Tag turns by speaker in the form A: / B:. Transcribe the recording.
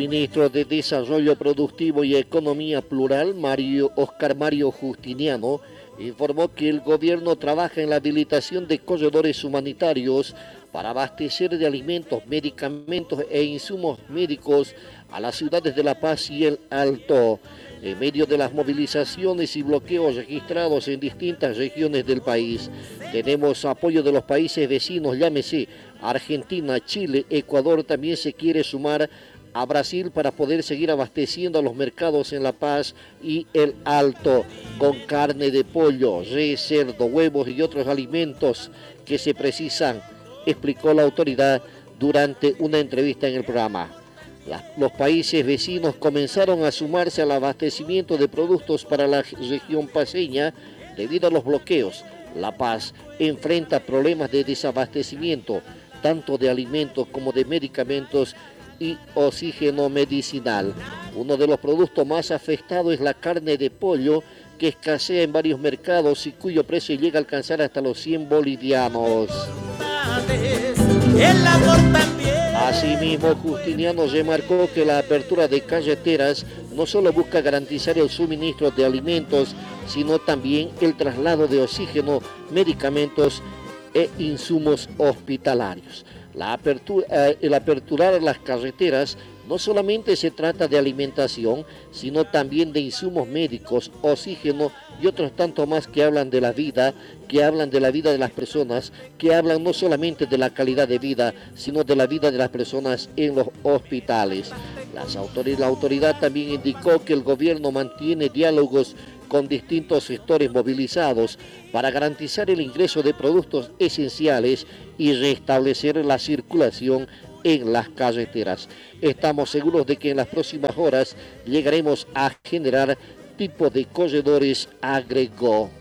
A: ministro de Desarrollo Productivo y Economía Plural, Oscar Mario Justiniano, informó que el gobierno trabaja en la habilitación de corredores humanitarios para abastecer de alimentos, medicamentos e insumos médicos a las ciudades de La Paz y El Alto, en medio de las movilizaciones y bloqueos registrados en distintas regiones del país. Tenemos apoyo de los países vecinos, llámese Argentina, Chile, Ecuador también se quiere sumar a Brasil para poder seguir abasteciendo a los mercados en La Paz y El Alto con carne de pollo, res, cerdo, huevos y otros alimentos que se precisan, explicó la autoridad durante una entrevista en el programa. Los países vecinos comenzaron a sumarse al abastecimiento de productos para la región paceña debido a los bloqueos. La Paz enfrenta problemas de desabastecimiento, tanto de alimentos como de medicamentos y oxígeno medicinal. Uno de los productos más afectados es la carne de pollo, que escasea en varios mercados y cuyo precio llega a alcanzar hasta los 100 bolivianos. Asimismo, Justiniano remarcó que la apertura de carreteras no solo busca garantizar el suministro de alimentos, sino también el traslado de oxígeno, medicamentos e insumos hospitalarios. El aperturar las carreteras no solamente se trata de alimentación, sino también de insumos médicos, oxígeno y otros tanto más que hablan de la vida, que hablan de la vida de las personas, que hablan no solamente de la calidad de vida, sino de la vida de las personas en los hospitales. La autoridad también indicó que el gobierno mantiene diálogos con distintos sectores movilizados para garantizar el ingreso de productos esenciales y restablecer la circulación en las carreteras. Estamos seguros de que en las próximas horas llegaremos a generar tipo de corredores, agregó.